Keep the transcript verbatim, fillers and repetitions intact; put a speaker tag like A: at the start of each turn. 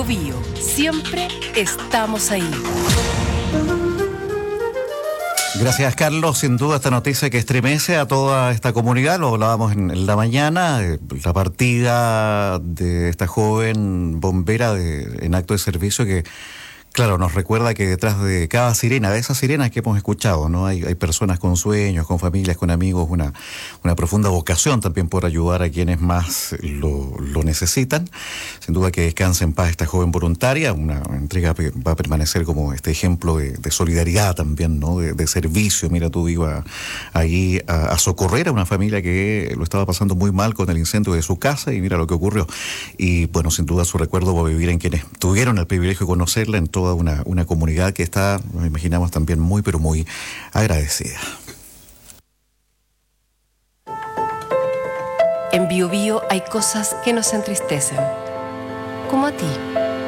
A: Biobío, siempre estamos ahí.
B: Gracias, Carlos. Sin duda esta noticia que estremece a toda esta comunidad, lo hablábamos en, en la mañana, eh, la partida de esta joven bombera de, en acto de servicio que, claro, nos recuerda que detrás de cada sirena, de esas sirenas que hemos escuchado, ¿no? Hay, hay personas con sueños, con familias, con amigos, una, una profunda vocación también por ayudar a quienes más lo, lo necesitan. Sin duda que descanse en paz esta joven voluntaria, una entrega que va a permanecer como este ejemplo de, de solidaridad también, ¿no? De, de servicio. Mira, tú iba ahí a, a socorrer a una familia que lo estaba pasando muy mal con el incendio de su casa y mira lo que ocurrió. Y bueno, sin duda su recuerdo va a vivir en quienes tuvieron el privilegio de conocerla, en todo Una, una comunidad que está, nos imaginamos, también muy, pero muy agradecida.
A: En Biobío hay cosas que nos entristecen, como a ti.